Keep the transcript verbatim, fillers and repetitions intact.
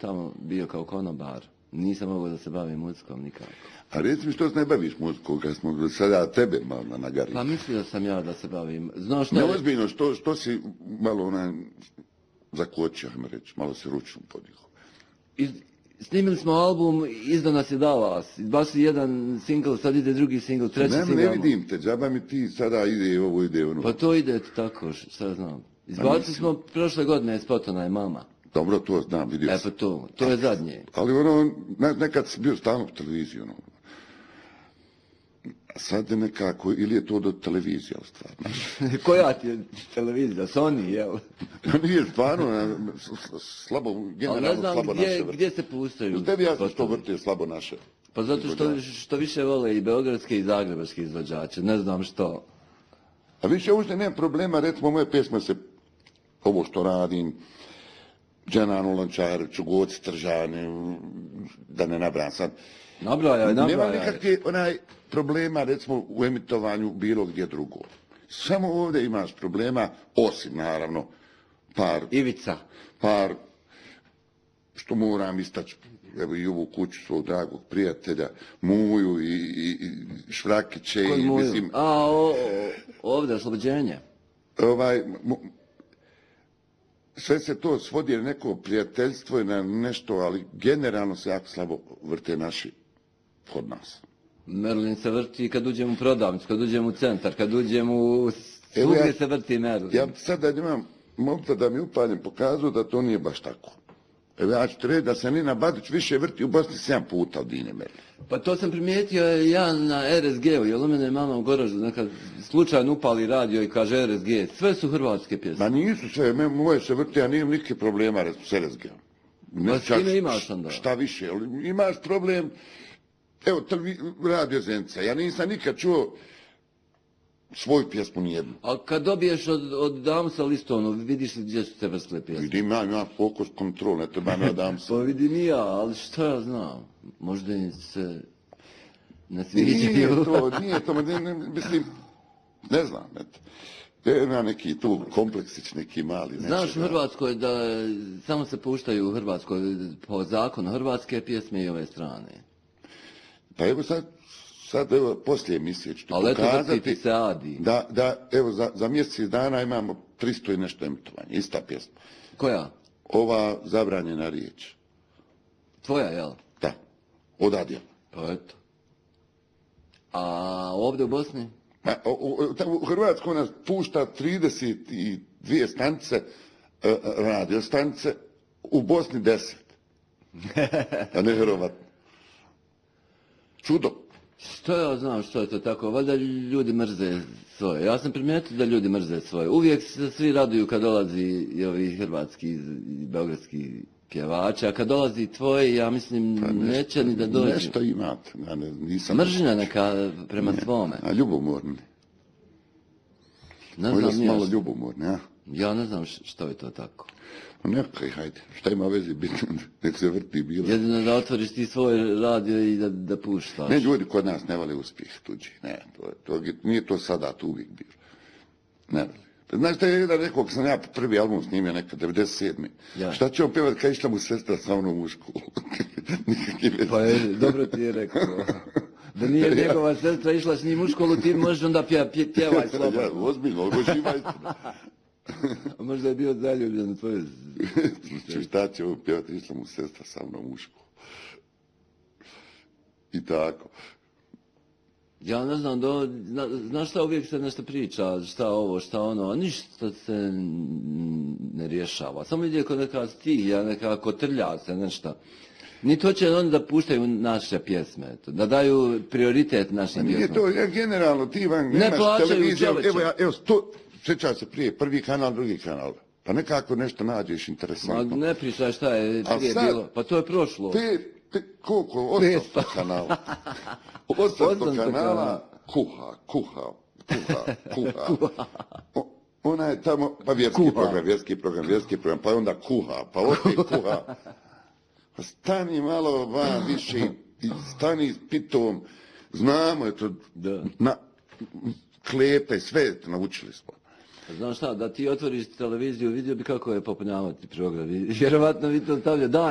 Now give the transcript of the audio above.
tamo bio kao konobar. Nisam mogao da se bavim muzikom nikako. A reci mi što se ne baviš muzikom, kad smo sada tebe malo nagarili? Pa mislio sam ja da se bavim. Znaš što... Neozbiljno, što, što si malo onaj zakočio, ajmo reći, malo se ručno podigao. Iz, snimili smo album, izdao nas je Dallas. Baš jedan single, sad ide drugi single, treći ne, single. Ne vidim te, džaba mi ti sada ide ovo, ide ono. Pa to ide tako, šta znam. Izbacili smo prošle godine Spotona je mama. Dobro, to znam, vidio sam. E pa to, to je zadnje. Ali ono, ne, nekad si bio stalno u televiziji, ono. Sad je nekako, ili je to do televizije, ali stvarno. Koja ti je televizija? Sony, jel? Nije stvarno, slabo, generalno slabo gdje, naše. Gdje se pustaju? Tebi ja sam što vrtio slabo naše. Pa zato što, što više vole i beogradske i zagrebačke izvođače, ne znam što. A više ušte nema problema, recimo moje pjesme se, ovo što radim, Dženanu Lončareviću, Goci Tržani, da ne nabram sad. Nabrajaj, nabrajaj. Nema nikakve onaj problema, recimo, u emitovanju bilo gdje drugo. Samo ovdje imaš problema, osim, naravno, par... Ivica. Par, što moram istaći, evo i ovu kuću svog dragog prijatelja, Muju i, i, i Švrakiće. Kod i, Muju? Mislim, A, o, o, ovdje, oslobođenje. Ovaj... Mo, sve se to svodi na neko prijateljstvo i na nešto, ali generalno se jako slabo vrte naši kod nas. Merlin se vrti kad uđem u prodavnicu, kad uđem u centar, kad uđem u... Svugdje ja, se vrti Merlin. Ja sad da imam momca da mi upalim pokazao da to nije baš tako. Evo ja ću reći da se Nina Badić više vrti u Bosni sedam puta od Dine Merlin. Pa to sam primijetio ja na R S G-u, jer u mene je mama u Gorožu, nekad slučajno upali radio i kaže R S G, sve su hrvatske pjesme. Ma nisu sve, moje se vrti, ja nijem nikakve problema s R S G-om. Ma s kime imaš onda? Šta više, imaš problem, evo, radio Zenica, ja nisam nikad čuo svoju pjesmu nijednu. A kad dobiješ od, od Damsa Listonu, vidiš li gdje su te vrstile pjesme? Vidim ja, ima fokus kontrol, ne treba na Damsa. Pa vidim i ja, ali šta ja znam? Možda im se ne sviđaju. Nije to, nije to, ne, ne, mislim, ne znam, eto. Ima neki tu kompleksić, neki mali. Znaš u Hrvatskoj da samo se puštaju u Hrvatskoj po zakonu hrvatske pjesme i ove strane. Pa evo sad, sad evo, poslije emisije ću ti ali pokazati se adi. Da, da, evo, za, za mjesec dana imamo tristo i nešto emitovanje, ista pjesma. Koja? Ova zabranjena riječ. Tvoja, jel? Da, odadja. Pa eto. A ovdje u Bosni? A, u, u, u Hrvatskoj nas pušta trideset dvije stanice, uh, radio stanice, u Bosni deset. A ne vjerovatno. Čudo. Što ja znam što je to tako? Valjda ljudi mrze svoje. Ja sam primijetio da ljudi mrze svoje. Uvijek se svi raduju kad dolazi i ovi hrvatski i beogradski pjevači, a kad dolazi tvoje, ja mislim, pa nešto, neće ni da dođu. Nešto imate. Ja ne, nisam... Mržnja neka prema ne, svome. A ljubomorni. Ne znam nije. Malo ljubomorni, a? Ja ne znam što je to tako. Nekaj, hajde, šta ima vezi biti, nek se vrti bilo. Jedino da otvoriš ti svoj radio i da, da puštaš. Ne, ljudi kod nas ne vole uspjeh tuđi, ne, to, to, nije to sada, to uvijek bilo. Ne vole. Znaš šta je jedan rekao, kad sam ja prvi album snimio nekad, devedeset sedme. Ja. Šta će on pjevati kad išla mu sestra sa mnom u školu? Pa je, dobro ti je rekao. Da nije ja. Njegova sestra išla s njim u školu, ti možeš onda pje, pje, pjevaj slobodno. Ja, ozbiljno, ovo živa istina. A možda je bio zaljubljen u tvoje... Šta će ovo pjevati, išla mu sestra sa mnom u školu. I tako. Ja ne znam, do, zna, znaš šta, uvijek se nešto priča, šta ovo, šta ono, a ništa se ne rješava. Samo ide kod neka stihija, neka kotrlja se, nešto. Ni to će oni da puštaju naše pjesme, da daju prioritet našim pjesmama. Nije to, ja, generalno, ti van, ne nemaš televiziju, evo, ja, evo, sto, sjećam se prije, prvi kanal, drugi kanal. Pa nekako nešto nađeš interesantno. Ma ne pričaj šta je prije sad, bilo, pa to je prošlo. Pe, pe, koliko, osamsto kanala. osamsto kanala, kuha, kuha, kuha, kuha. O, ona je tamo, pa vjerski kuha. program, vjerski program, vjerski program, pa onda kuha, pa opet kuha. Pa stani malo van više i stani s pitom, znamo je to, da. Na, klepe, sve naučili smo. Znaš šta, da ti otvoriš televiziju, vidio bi kako je popunjavati program. Vjerovatno vi to stavlja, daj